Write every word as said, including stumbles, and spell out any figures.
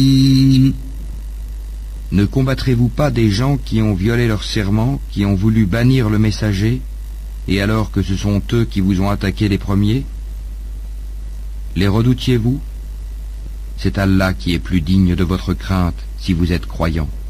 Ne combattrez-vous pas des gens qui ont violé leur serment, qui ont voulu bannir le messager, et alors que ce sont eux qui vous ont attaqué les premiers? Les redoutiez-vous? C'est Allah qui est plus digne de votre crainte si vous êtes croyants.